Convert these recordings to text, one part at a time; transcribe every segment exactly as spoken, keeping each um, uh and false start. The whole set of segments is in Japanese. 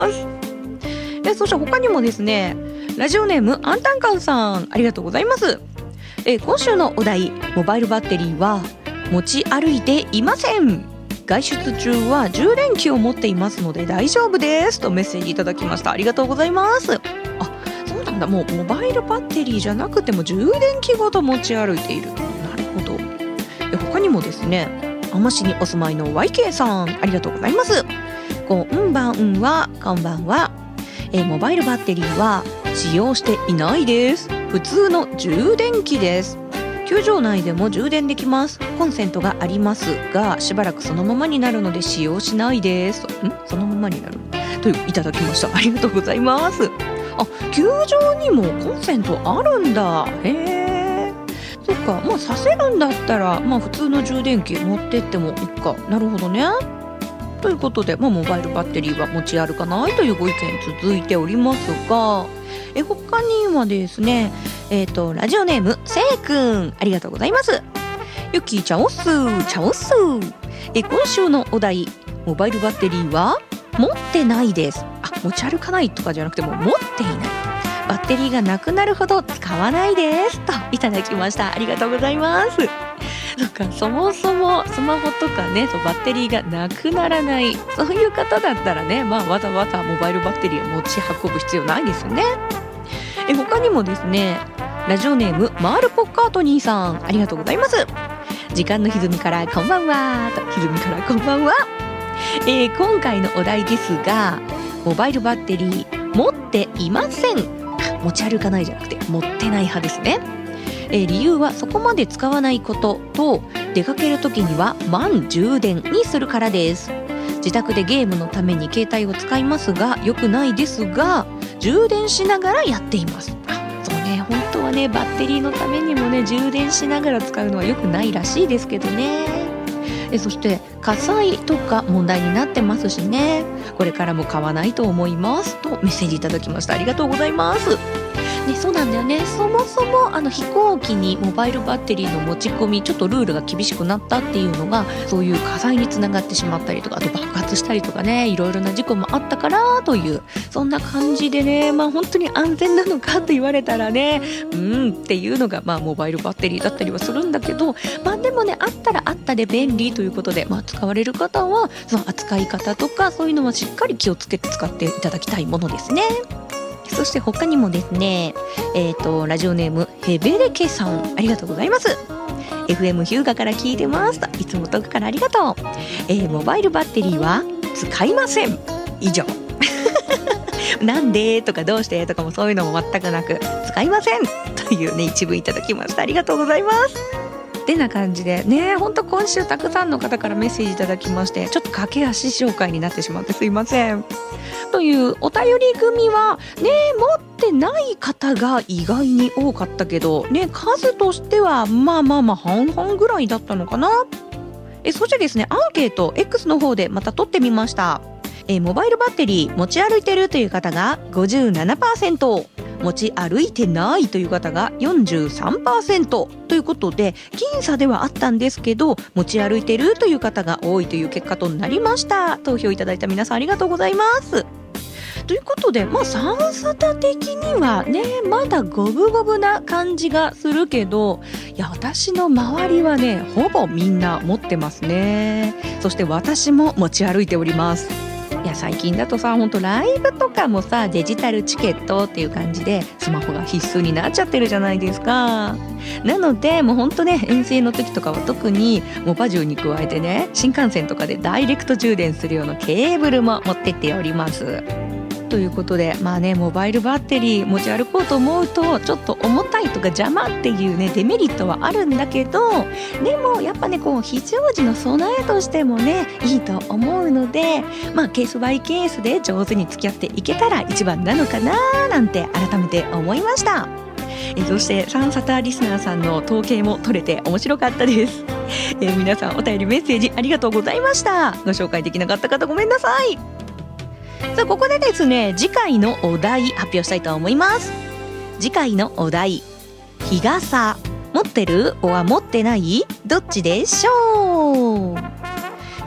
えそして他にもですね、ラジオネームアンタンカンさん、ありがとうございます。え今週のお題、モバイルバッテリーは持ち歩いていません。外出中は充電器を持っていますので大丈夫ですとメッセージいただきました。ありがとうございます。あ、そうなんだ、もうモバイルバッテリーじゃなくても充電器ごと持ち歩いている。なるほど。え他にもですね、網走にお住まいの ワイケー さん、ありがとうございます。こんばんは、こんばんは。えモバイルバッテリーは使用していないです。普通の充電器です。球場内でも充電できます。コンセントがありますが、しばらくそのままになるので使用しないです。んそのままになるといただきました。ありがとうございます。あ、球場にもコンセントあるんだ。へえ。そっか、まあさせるんだったら、まあ普通の充電器持ってってもいいか。なるほどね。ということで、まあ、モバイルバッテリーは持ち歩かないというご意見続いておりますが、え他にはですね、えーと、ラジオネームせいくん、ありがとうございます。ゆきちゃおっすちゃおっす。え今週のお題、モバイルバッテリーは持ってないです。あ、持ち歩かないとかじゃなくてもう持っていない。バッテリーがなくなるほど使わないですといただきました。ありがとうございます。そっか、そもそもスマホとかね、そうバッテリーがなくならない、そういう方だったらね、まあわざわざモバイルバッテリーを持ち運ぶ必要ないですよね。え他にもですね、ラジオネームマールポッカートニーさん、ありがとうございます。時間の歪みからこんばんはと、歪みからこんばんは。えー、今回のお題ですが、モバイルバッテリー持っていません。持ち歩かないじゃなくて持ってない派ですね。えー、理由はそこまで使わないことと、出かける時には満充電にするからです。自宅でゲームのために携帯を使いますが、良くないですが充電しながらやっています。あ、そうね、本当はね、バッテリーのためにもね、充電しながら使うのは良くないらしいですけどね。えそして火災とか問題になってますしね、これからも買わないと思いますとメッセージいただきました。ありがとうございます。ね、そうなんだよね。そもそもあの飛行機にモバイルバッテリーの持ち込み、ちょっとルールが厳しくなったっていうのが、そういう火災につながってしまったりとか、あと爆発したりとかね、いろいろな事故もあったからという、そんな感じでね、まあ本当に安全なのかと言われたらね、うんっていうのがまあモバイルバッテリーだったりはするんだけど、まあでもね、あったらあったで便利ということで、まあ使われる方はその扱い方とかそういうのはしっかり気をつけて使っていただきたいものですね。そして他にもですね、えーと、ラジオネームヘベレケさん、ありがとうございます。 エフエム ヒューガから聞いてますと、いつも遠くからありがとう。えー、モバイルバッテリーは使いません、以上なんでとかどうしてとかもそういうのも全くなく、使いませんというね、一文いただきました。ありがとうございます。てな感じでね、ほんと今週たくさんの方からメッセージいただきまして、ちょっと駆け足紹介になってしまってすいませんというお便り組はね、持ってない方が意外に多かったけどね、数としてはまあまあまあ半々ぐらいだったのかな。えそしてですね、アンケート X の方でまた取ってみました。えモバイルバッテリー持ち歩いてるという方が ごじゅうななパーセント、持ち歩いてないという方が よんじゅうさんパーセント ということで、僅差ではあったんですけど、持ち歩いてるという方が多いという結果となりました。投票いただいた皆さんありがとうございます。ということで、まあサンサタ的にはね、まだ五分五分な感じがするけど、いや私の周りはね、ほぼみんな持ってますね。そして私も持ち歩いております。いや最近だとさ、ほんとライブとかもさ、デジタルチケットっていう感じでスマホが必須になっちゃってるじゃないですか。なのでもうほんとね、遠征の時とかは特にモバ充に加えてね、新幹線とかでダイレクト充電するようなケーブルも持ってっております。ということで、まあね、モバイルバッテリー持ち歩こうと思うとちょっと重たいとか邪魔っていうね、デメリットはあるんだけど、でもやっぱね、こう非常時の備えとしてもね、いいと思うので、まあケースバイケースで上手に付き合っていけたら一番なのかななんて改めて思いました。えそしてサンサタリスナーさんの統計も取れて面白かったです。えー、皆さんお便りメッセージありがとうございました。ご紹介できなかった方ごめんなさい。さあここでですね、次回のお題発表したいと思います。次回のお題、日傘持ってる？おは持ってない？どっちでしょう？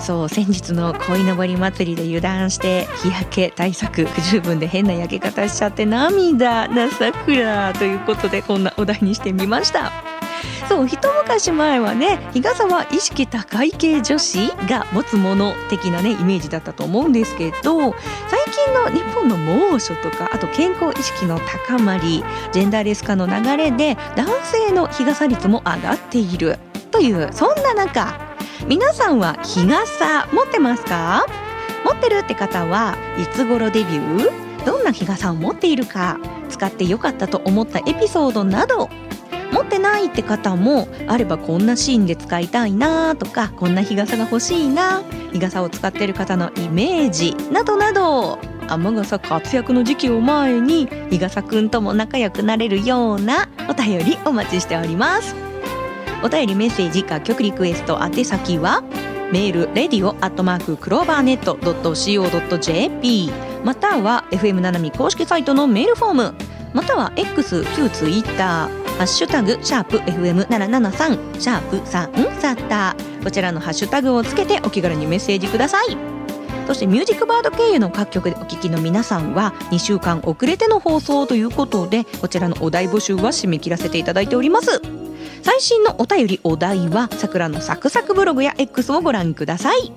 そう、先日の鯉のぼり祭りで油断して日焼け対策不十分で変な焼け方しちゃって涙なさくらということで、こんなお題にしてみました。そう、一昔前はね、日傘は意識高い系女子が持つもの的なねイメージだったと思うんですけど、最近の日本の猛暑とか、あと健康意識の高まり、ジェンダーレス化の流れで男性の日傘率も上がっているという、そんな中、皆さんは日傘持ってますか？持ってるって方はいつ頃デビュー？どんな日傘を持っているか、使ってよかったと思ったエピソードなど、持ってないって方もあれば、こんなシーンで使いたいなとか、こんな日傘が欲しいな、日傘を使っている方のイメージなどなど、雨傘活躍の時期を前に日傘くんとも仲良くなれるようなお便りお待ちしております。お便りメッセージ楽曲リクエスト宛先はメール レディオ アットマーク クローバーネット ドット シーオー ドット ジェーピー または エフエム ななみ公式サイトのメールフォーム、または X、旧 Twitter、ハッシュタグシャープ エフエムななななさん シャープさんサタ、こちらのハッシュタグをつけてお気軽にメッセージください。そしてミュージックバード経由の各局でお聞きの皆さんはにしゅうかん遅れての放送ということで、こちらのお題募集は締め切らせていただいております。最新のお便りお題はさくらのサクサクブログや X をご覧ください。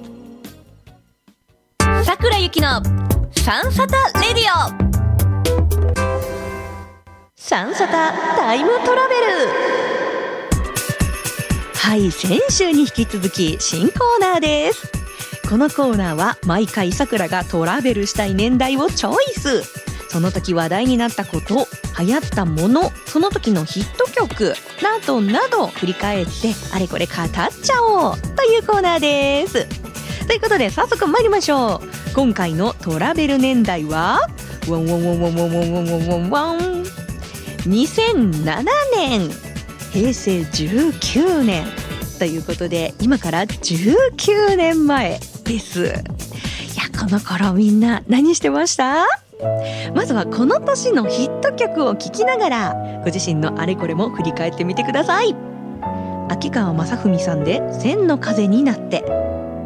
さくらゆきのサンサタレディオ、サンサタタイムトラベル。はい、先週に引き続き新コーナーです。このコーナーは毎回さくらがトラベルしたい年代をチョイス。その時話題になったこと、流行ったもの、その時のヒット曲などなど振り返ってあれこれ語っちゃおうというコーナーです。ということで早速参りましょう。今回のトラベル年代はワンワンワンワンワンワンワンワンワンワンにせんななねん、へいせいじゅうきゅうねんということで、今からじゅうきゅうねんまえです。いや、この頃みんな何してました？まずはこの年のヒット曲を聴きながら、ご自身のあれこれも振り返ってみてください。秋川雅史さんで千の風になって。